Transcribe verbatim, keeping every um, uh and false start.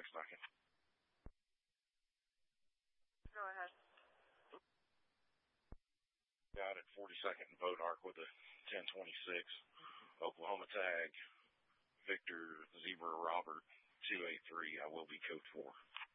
second. Go ahead. Got it, forty-second and Bodark with a ten twenty-six. Oklahoma tag, Victor Zebra Robert, two eight three. I will be code four.